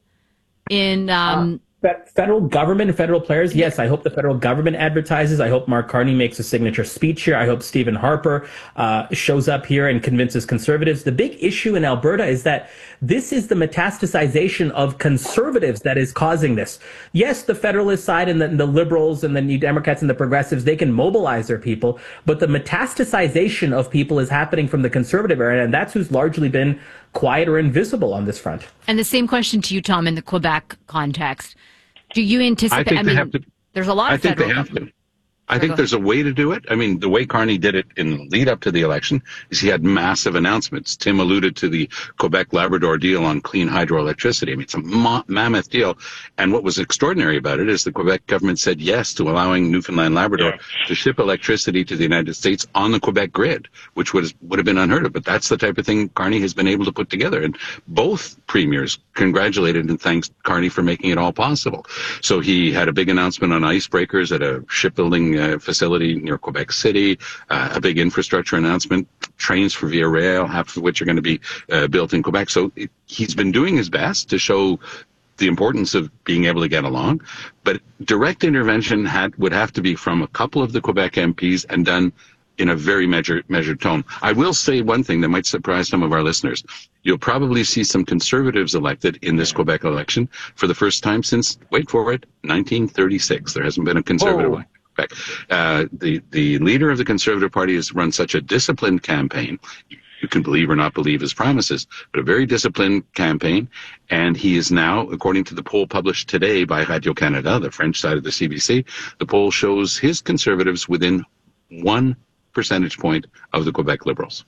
In um, uh, federal government and federal players? Yes, I hope the federal government advertises. I hope Mark Carney makes a signature speech here. I hope Stephen Harper uh, shows up here and convinces conservatives. The big issue in Alberta is that this is the metastasization of conservatives that is causing this. Yes, the Federalist side and the, the Liberals and the New Democrats and the Progressives, they can mobilize their people, but the metastasization of people is happening from the conservative area, and that's who's largely been quiet or invisible on this front. And the same question to you, Tom, in the Quebec context. Do you anticipate? I think I they mean, have to. There's a lot I of think federal they have government. to. I think there's a way to do it. I mean, the way Carney did it in the lead up to the election is he had massive announcements. Tim alluded to the Quebec-Labrador deal on clean hydroelectricity. I mean, it's a ma- mammoth deal. And what was extraordinary about it is the Quebec government said yes to allowing Newfoundland Labrador yeah. to ship electricity to the United States on the Quebec grid, which would, would have been unheard of. But that's the type of thing Carney has been able to put together. And both premiers congratulated and thanked Carney for making it all possible. So he had a big announcement on icebreakers at a shipbuilding Uh, facility near Quebec City, uh, a big infrastructure announcement, trains for Via Rail, half of which are going to be uh, built in Quebec. So it, he's been doing his best to show the importance of being able to get along. But direct intervention had would have to be from a couple of the Quebec M Ps and done in a very measured, measured tone. I will say one thing that might surprise some of our listeners. You'll probably see some conservatives elected in this Quebec election for the first time since, wait for it, nineteen thirty-six. There hasn't been a conservative election. Uh, the, the leader of the Conservative Party has run such a disciplined campaign. You can believe or not believe his promises, but a very disciplined campaign. And he is now, according to the poll published today by Radio-Canada, the French side of the C B C, the poll shows his Conservatives within one percentage point of the Quebec Liberals.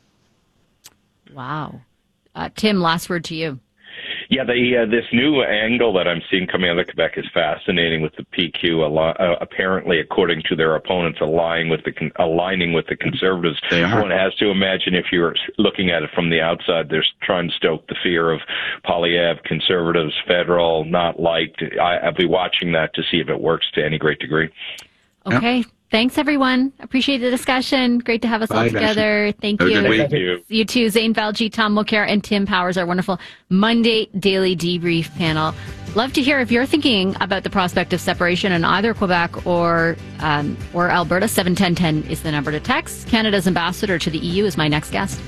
Wow. Uh, Tim, last word to you. Yeah, the, uh, this new angle that I'm seeing coming out of Quebec is fascinating with the P Q, uh, apparently, according to their opponents, aligning with the con- aligning with the Conservatives. One has to imagine if you're looking at it from the outside, they're trying to stoke the fear of Poilievre, Conservatives, federal, not liked. I, I'll be watching that to see if it works to any great degree. Okay. Yep. Thanks, everyone. Appreciate the discussion. Great to have us Bye, all together. Ashley. Thank you. Thank you. You too. Zane Valji, Tom Mulcair, and Tim Powers, our wonderful Monday Daily Debrief panel. Love to hear if you're thinking about the prospect of separation in either Quebec or um, or Alberta. seven ten ten is the number to text. Canada's ambassador to the E U is my next guest.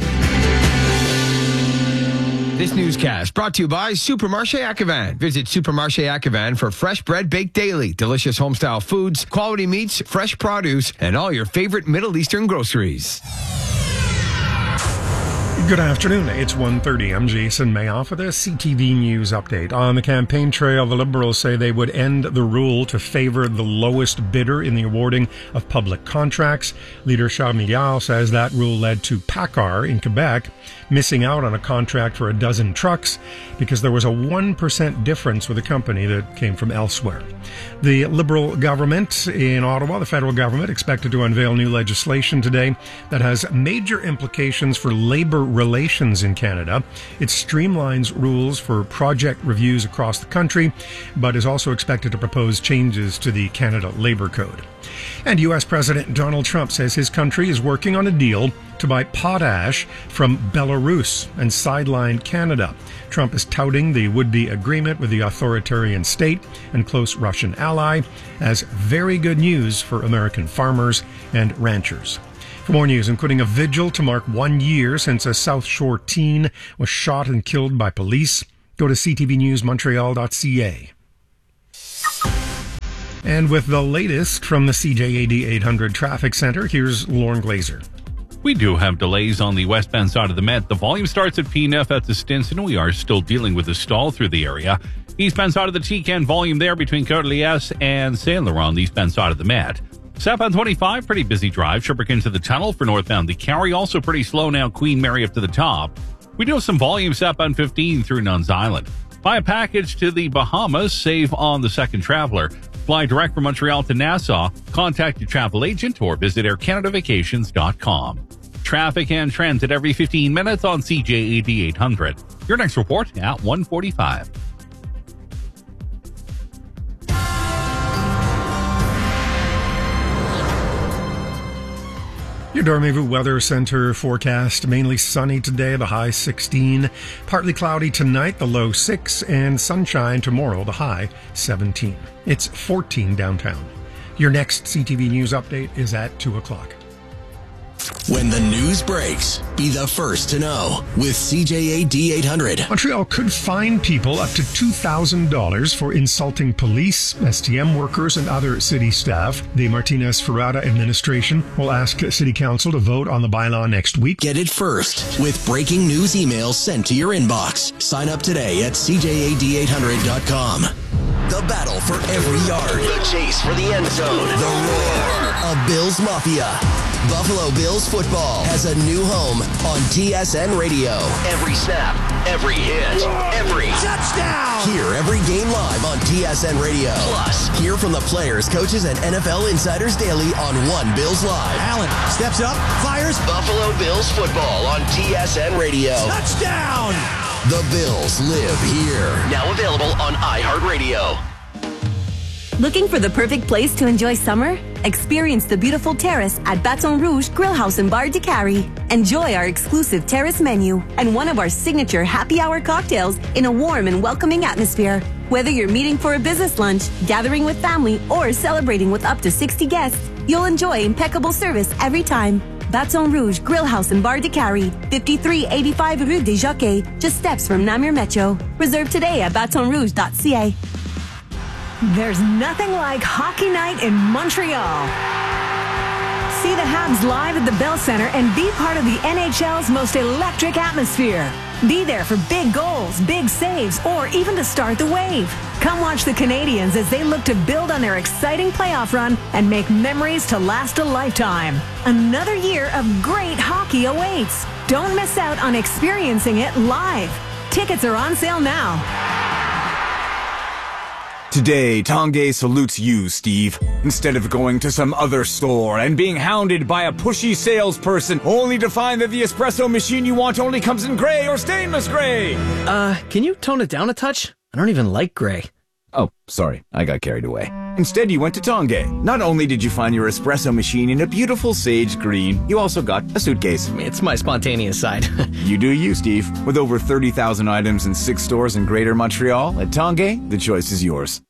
This newscast brought to you by Supermarché Acquevin. Visit Supermarché Acquevin for fresh bread baked daily, delicious homestyle foods, quality meats, fresh produce, and all your favorite Middle Eastern groceries. Good afternoon. It's one thirty. I'm Jason Mayoff with a C T V News update. On the campaign trail, the Liberals say they would end the rule to favor the lowest bidder in the awarding of public contracts. Leader Charles Milliard says that rule led to PACCAR in Quebec missing out on a contract for a dozen trucks because there was a one percent difference with a company that came from elsewhere. The Liberal government in Ottawa, the federal government, expected to unveil new legislation today that has major implications for labor relations in Canada. It streamlines rules for project reviews across the country, but is also expected to propose changes to the Canada Labor Code. And U S President Donald Trump says his country is working on a deal to buy potash from Belarus and sideline Canada. Trump is touting the would-be agreement with the authoritarian state and close Russian ally as very good news for American farmers and ranchers. For more news, including a vigil to mark one year since a South Shore teen was shot and killed by police, go to c t v news montreal dot c a. And with the latest from the C J A D eight hundred Traffic Center, here's Lauren Glazer. We do have delays on the westbound side of the Met. The volume starts at P N F at the Stinson. We are still dealing with a stall through the area. Eastbound side of the T C A N volume there between Côte-Liesse and Saint Laurent, the eastbound side of the Met. Southbound twenty-five, pretty busy drive. Shipwreck to the tunnel for northbound the Carry. Also pretty slow now, Queen Mary up to the top. We do have some volume southbound fifteen through Nuns Island. Buy a package to the Bahamas, save on the second traveler. Fly direct from Montreal to Nassau. Contact your travel agent or visit air canada vacations dot com. Traffic and transit every fifteen minutes on C J A D eight hundred. Your next report at one forty-five. Your Dormez-vous Weather Center forecast, mainly sunny today, the high sixteen. Partly cloudy tonight, the low six. And sunshine tomorrow, the high seventeen. It's fourteen downtown. Your next C T V News update is at two o'clock. When the news breaks, be the first to know with C J A D eight hundred. Montreal could fine people up to two thousand dollars for insulting police, S T M workers, and other city staff. The Martinez-Ferrada administration will ask City Council to vote on the bylaw next week. Get it first with breaking news emails sent to your inbox. Sign up today at c j a d eight hundred dot com. The battle for every yard. The chase for the end zone. The roar of Bills Mafia. Buffalo Bills football has a new home on T S N Radio. Every snap, every hit, every touchdown. Hear every game live on T S N Radio. Plus, hear from the players, coaches, and N F L insiders daily on One Bills Live. Allen steps up, fires. Buffalo Bills football on T S N Radio. Touchdown! The Bills live here. Now available on iHeartRadio. Looking for the perfect place to enjoy summer? Experience the beautiful terrace at Baton Rouge Grill House and Bar de Carrie. Enjoy our exclusive terrace menu and one of our signature happy hour cocktails in a warm and welcoming atmosphere. Whether you're meeting for a business lunch, gathering with family, or celebrating with up to sixty guests, you'll enjoy impeccable service every time. Baton Rouge Grill House and Bar de Carrie, fifty-three eighty-five Rue des Jockeys, just steps from Namur Metro. Reserve today at baton rouge dot c a. There's nothing like hockey night in Montreal. See the Habs live at the Bell Center and be part of the N H L's most electric atmosphere. Be there for big goals, big saves, or even to start the wave. Come watch the Canadians as they look to build on their exciting playoff run and make memories to last a lifetime. Another year of great hockey awaits. Don't miss out on experiencing it live. Tickets are on sale now. Today, Tanguay salutes you, Steve. Instead of going to some other store and being hounded by a pushy salesperson only to find that the espresso machine you want only comes in gray or stainless gray. Uh, can you tone it down a touch? I don't even like gray. Oh, sorry. I got carried away. Instead, you went to Tanguay. Not only did you find your espresso machine in a beautiful sage green, you also got a suitcase. It's my spontaneous side. You do you, Steve. With over thirty thousand items in six stores in Greater Montreal, at Tanguay, the choice is yours.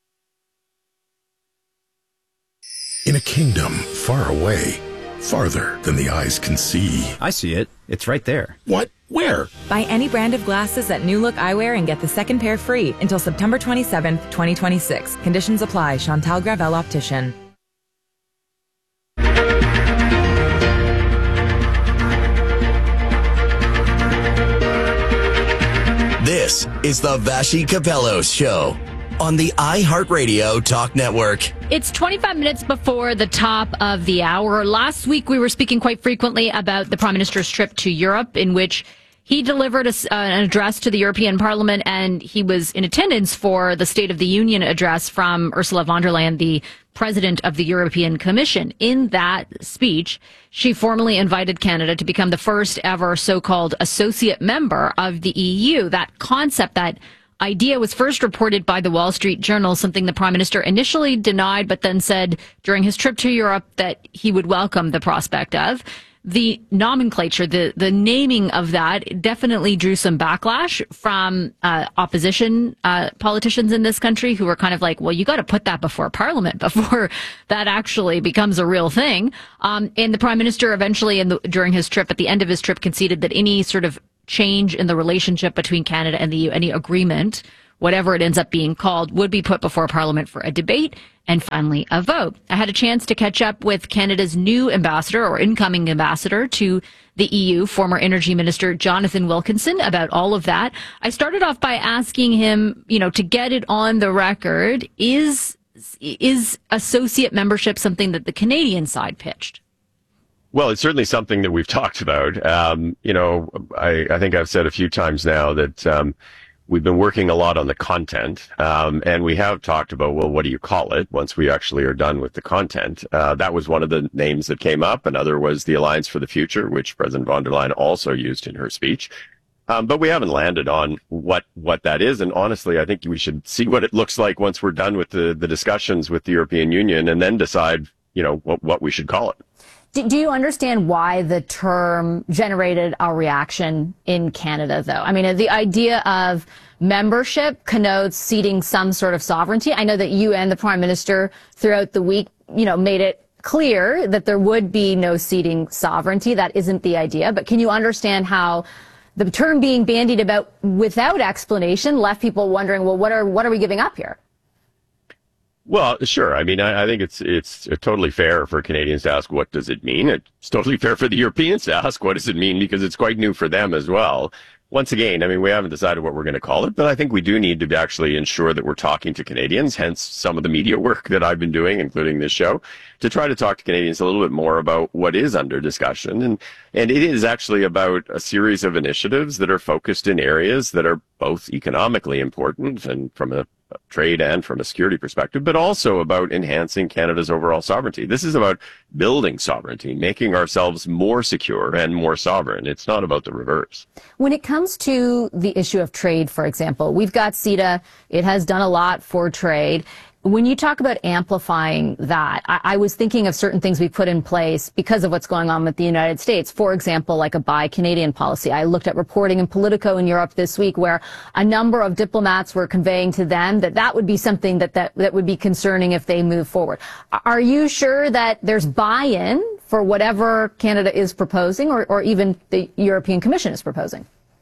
In a kingdom far away, farther than the eyes can see. I see it. It's right there. What? Where? Buy any brand of glasses at New Look Eyewear and get the second pair free until September twenty-seventh, twenty twenty-six. Conditions apply. Chantal Gravel Optician. This is the Vassy Capellos Show on the iHeartRadio Talk Network. It's twenty-five minutes before the top of the hour. Last week, we were speaking quite frequently about the Prime Minister's trip to Europe, in which he delivered a, uh, an address to the European Parliament, and he was in attendance for the State of the Union address from Ursula von der Leyen, the President of the European Commission. In that speech, she formally invited Canada to become the first ever so-called associate member of the E U. That concept, that idea was first reported by the Wall Street Journal, something the Prime Minister initially denied, but then said during his trip to Europe that he would welcome the prospect of. The nomenclature, the, the naming of that definitely drew some backlash from uh, opposition uh, politicians in this country who were kind of like, well, you got to put that before Parliament before that actually becomes a real thing. Um, and the Prime Minister eventually, in the, during his trip, at the end of his trip, conceded that any sort of change in the relationship between Canada and the E U, any agreement, whatever it ends up being called, would be put before Parliament for a debate and finally a vote. I had a chance to catch up with Canada's new ambassador or incoming ambassador to the E U, former Energy Minister Jonathan Wilkinson, about all of that. I started off by asking him, you know, to get it on the record, is is associate membership something that the Canadian side pitched? Well, it's certainly something that we've talked about. Um, you know, I, I think I've said a few times now that um, we've been working a lot on the content, um, and we have talked about, well, what do you call it once we actually are done with the content? Uh, that was one of the names that came up. Another was the Alliance for the Future, which President von der Leyen also used in her speech. Um, but we haven't landed on what, what that is. And honestly, I think we should see what it looks like once we're done with the, the discussions with the European Union and then decide, you know, what, what we should call it. Do you understand why the term generated a reaction in Canada, though? I mean, the idea of membership connotes ceding some sort of sovereignty. I know that you and the Prime Minister throughout the week, you know, made it clear that there would be no ceding sovereignty. That isn't the idea. But can you understand how the term being bandied about without explanation left people wondering, well, what are what are we giving up here? Well, sure. I mean, I, I think it's it's totally fair for Canadians to ask, what does it mean? It's totally fair for the Europeans to ask, what does it mean? Because it's quite new for them as well. Once again, I mean, we haven't decided what we're going to call it, but I think we do need to actually ensure that we're talking to Canadians, hence some of the media work that I've been doing, including this show, to try to talk to Canadians a little bit more about what is under discussion. And, and it is actually about a series of initiatives that are focused in areas that are both economically important and from a trade and from a security perspective, but also about enhancing Canada's overall sovereignty. This is about building sovereignty, making ourselves more secure and more sovereign. It's not about the reverse. When it comes to the issue of trade, for example, we've got CETA. It has done a lot for trade. When you talk about amplifying that, I, I was thinking of certain things we put in place because of what's going on with the United States. For example, like a Buy Canadian policy. I looked at reporting in Politico in Europe this week where a number of diplomats were conveying to them that that would be something that, that, that would be concerning if they move forward. Are you sure that there's buy-in for whatever Canada is proposing or, or even the European Commission is proposing?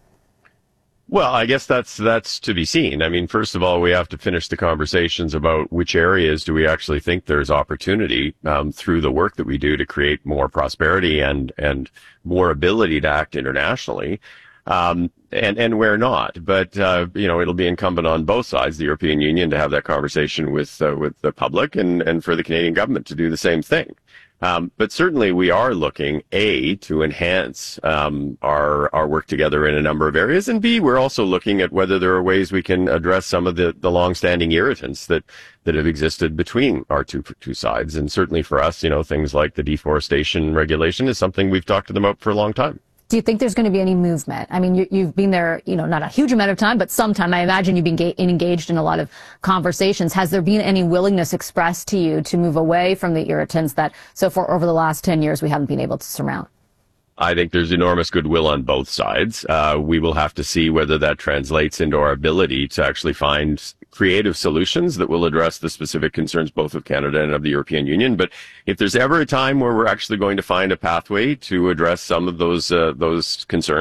Well, I guess that's that's to be seen. I mean, first of all, we have to finish the conversations about which areas do we actually think there's opportunity um, through the work that we do to create more prosperity and and more ability to act internationally, um, and and where not. But uh, you know, it'll be incumbent on both sides, the European Union, to have that conversation with uh, with the public, and and for the Canadian government to do the same thing. Um, but certainly we are looking, A, to enhance um, our our work together in a number of areas, and B, we're also looking at whether there are ways we can address some of the, the long-standing irritants that, that have existed between our two two sides. And certainly for us, you know, things like the deforestation regulation is something we've talked to them about for a long time. Do you think there's going to be any movement? I mean, you, you've been there, you know, not a huge amount of time, but some time. I imagine you've been ga- engaged in a lot of conversations. Has there been any willingness expressed to you to move away from the irritants that so far over the last ten years we haven't been able to surmount? I think there's enormous goodwill on both sides. Uh, we will have to see whether that translates into our ability to actually find creative solutions that will address the specific concerns both of Canada and of the European Union. But if there's ever a time where we're actually going to find a pathway to address some of those uh, those concerns,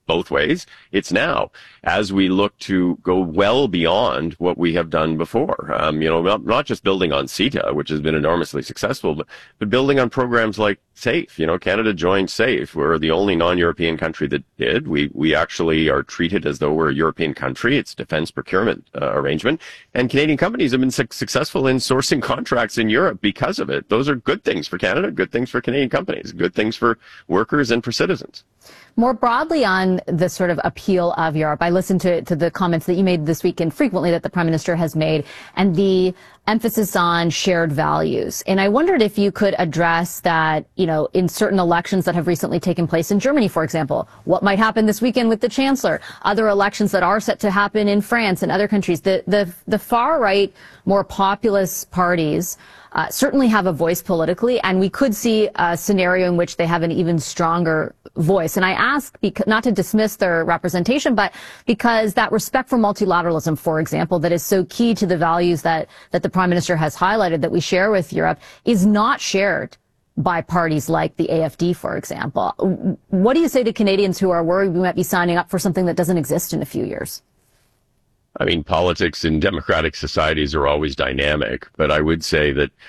both ways. It's now, as we look to go well beyond what we have done before. Um, you know, not, not just building on CETA, which has been enormously successful, but, but building on programs like SAFE. You know, Canada joined SAFE. We're the only non-European country that did. We we actually are treated as though we're a European country. It's a defense procurement uh, arrangement. And Canadian companies have been su- successful in sourcing contracts in Europe because of it. Those are good things for Canada, good things for Canadian companies, good things for workers and for citizens. More broadly on the sort of appeal of Europe, I listened to, to the comments that you made this weekend frequently that the Prime Minister has made, and the emphasis on shared values. And I wondered if you could address that, you know, in certain elections that have recently taken place in Germany, for example, what might happen this weekend with the Chancellor, other elections that are set to happen in France and other countries. The, the, the far right, more populist parties Uh, certainly have a voice politically, and we could see a scenario in which they have an even stronger voice. And I ask, because, not to dismiss their representation, but because that respect for multilateralism, for example, that is so key to the values that, that the Prime Minister has highlighted that we share with Europe, is not shared by parties like the A F D, for example. What do you say to Canadians who are worried we might be signing up for something that doesn't exist in a few years? I mean, politics in democratic societies are always dynamic, but I would say that